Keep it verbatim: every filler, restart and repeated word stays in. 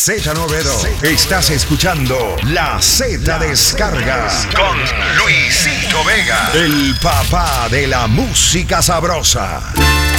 Z noventa. Estás escuchando La Z Descarga con Luisito Vega, el papá de la música sabrosa.